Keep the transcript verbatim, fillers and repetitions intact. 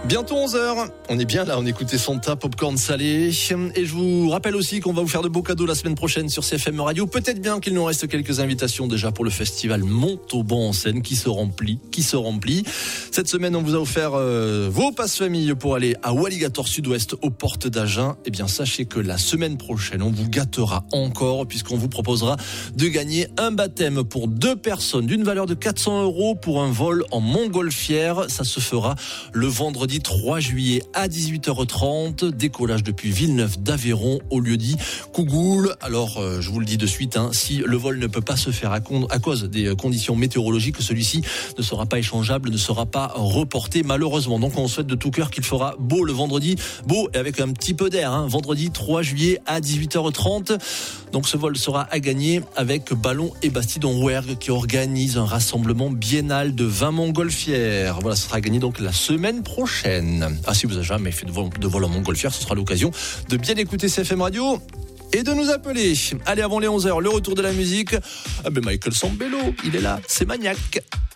Bientôt onze heures, on est bien là, on écoutait Santa, Popcorn Salé. Et je vous rappelle aussi qu'on va vous faire de beaux cadeaux la semaine prochaine sur C F M Radio. Peut-être bien qu'il nous reste quelques invitations déjà pour le festival Montauban en scène qui se remplit, qui se remplit. Cette semaine, on vous a offert euh, vos passes famille pour aller à Walligator Sud-Ouest aux portes d'Agen. Eh bien, sachez que la semaine prochaine, on vous gâtera encore puisqu'on vous proposera de gagner un baptême pour deux personnes d'une valeur de quatre cents euros pour un vol en montgolfière. Ça se fera le vendredi trois juillet à dix-huit heures trente, décollage depuis Villeneuve d'Aveyron au lieu-dit Cougoul. Alors, euh, je vous le dis de suite, hein, si le vol ne peut pas se faire à, con- à cause des conditions météorologiques, celui-ci ne sera pas échangeable, ne sera pas reporté malheureusement. Donc, on souhaite de tout cœur qu'il fera beau le vendredi, beau et avec un petit peu d'air, hein, vendredi trois juillet à dix-huit heures trente. Donc, ce vol sera à gagner avec Ballon et Bastidon Rouergue qui organise un rassemblement biennal de vingt montgolfières. Voilà, ce sera à gagner donc la semaine prochaine. Ah, si vous n'avez jamais fait de vol, de vol en montgolfière, ce sera l'occasion de bien écouter C F M Radio et de nous appeler. Allez, avant les onze heures, le retour de la musique. Ah ben Michael Sambello, il est là, c'est Maniac.